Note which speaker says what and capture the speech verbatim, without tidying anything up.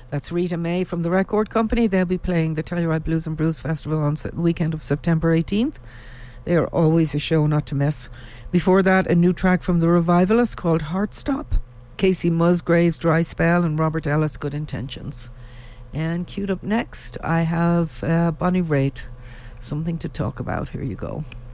Speaker 1: That's Rita May from the Record Company. They'll be playing the Telluride Blues and Brews Festival on the weekend of September eighteenth. They are always a show not to miss. Before that, a new track from the Revivalists called Heartstop. Casey Musgraves, Dry Spell, and Robert Ellis, Good Intentions. And queued up next, I have uh, Bonnie Raitt, Something to Talk About. Here you go.